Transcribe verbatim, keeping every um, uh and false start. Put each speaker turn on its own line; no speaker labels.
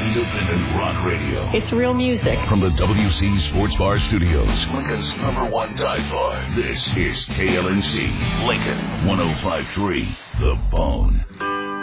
Independent rock radio.
It's real music.
From the W C Sports Bar Studios, Lincoln's number one dive bar. This is K L N C, Lincoln one oh five point three, The Bone.